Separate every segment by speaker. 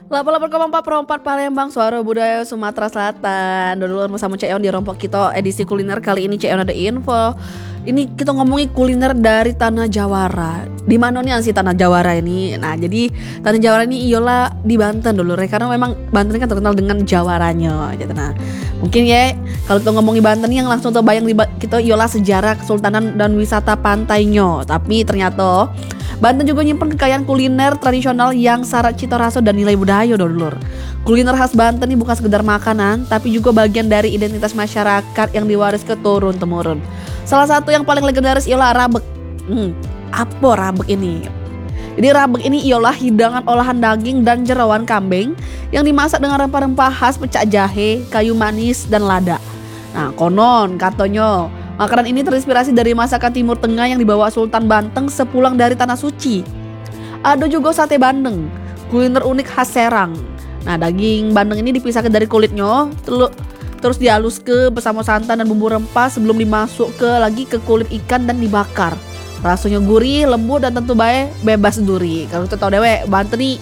Speaker 1: 88,4 Palembang, suara budaya Sumatera Selatan. Dulu bersama Cek Eon di Rompok kita edisi kuliner kali ini. Cek Eon ada info. Ini kita ngomongin kuliner dari Tanah Jawara. Di mana nih sih Tanah Jawara ini? Nah, jadi Tanah Jawara ini iyalah di Banten dulu, karena memang Banten kan terkenal dengan jawaranya gitu. Nah, mungkin ya kalau kita ngomongin Banten yang langsung terbayang di kita iyalah sejarah kesultanan dan wisata pantainya. Tapi ternyata Banten juga nyimpen kekayaan kuliner tradisional yang syarat cita rasa dan nilai budaya dulur. Kuliner khas Banten ini bukan sekedar makanan, tapi juga bagian dari identitas masyarakat yang diwaris ke turun-temurun. Salah satu yang paling legendaris ialah rabek. Apa rabek ini? Jadi rabek ini ialah hidangan olahan daging dan jerawan kambing yang dimasak dengan rempah-rempah khas pecak jahe, kayu manis, dan lada. Nah, konon katanya makanan ini terinspirasi dari masakan Timur Tengah yang dibawa Sultan Banteng sepulang dari Tanah Suci. Ada juga sate bandeng, kuliner unik khas Serang. Nah, daging bandeng ini dipisahkan dari kulitnya, terus dihalus ke bersama santan dan bumbu rempah sebelum dimasuk lagi ke kulit ikan dan dibakar. Rasanya gurih, lembut, dan tentu baik bebas duri. Kalau kita tahu dewe, Banten nih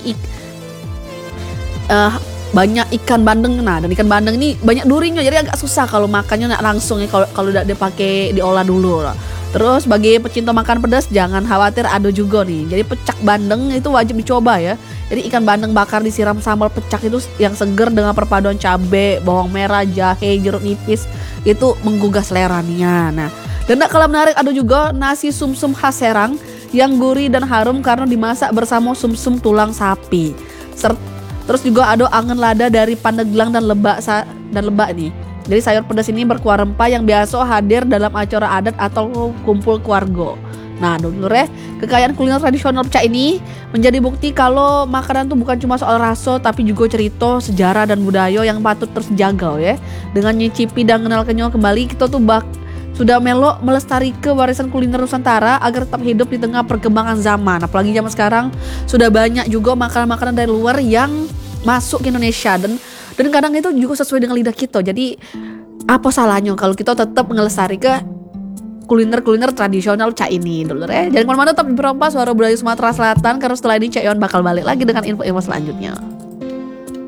Speaker 1: banyak ikan bandeng. Nah, dan ikan bandeng ini banyak durinya, jadi agak susah kalau makannya langsung ya, kalau udah dipakai diolah dulu. Terus bagi pecinta makan pedas jangan khawatir, ada juga nih. Jadi pecak bandeng itu wajib dicoba ya. Jadi ikan bandeng bakar disiram sambal pecak itu yang seger dengan perpaduan cabai, bawang merah, jahe, jeruk nipis, itu menggugah seleranya. Nah, dan tak kalah menarik ada juga nasi sumsum khas Serang yang gurih dan harum karena dimasak bersama sumsum tulang sapi. Terus juga ada angen lada dari Pandeglang dan lebak nih. Jadi sayur pedas ini berkuah rempah yang biasa hadir dalam acara adat atau kumpul keluarga. Nah, dulur kekayaan kuliner tradisional pecak ini menjadi bukti kalau makanan itu bukan cuma soal rasa, tapi juga cerita, sejarah, dan budaya yang patut terus dijaga ya. Dengan nyicipi dan kenal kenyal kembali, kita tuh sudah melestari ke warisan kuliner Nusantara agar tetap hidup di tengah perkembangan zaman. Apalagi zaman sekarang sudah banyak juga makanan-makanan dari luar yang masuk ke Indonesia dan kadang itu juga sesuai dengan lidah kita. Jadi apa salahnya kalau kita tetap ngelestari ke kuliner tradisional Cak ini dulu ya. Jangan kemana-mana, tetap di Perompak Suara Budaya Sumatera Selatan, karena setelah ini Cak Iwan bakal balik lagi dengan info-info selanjutnya.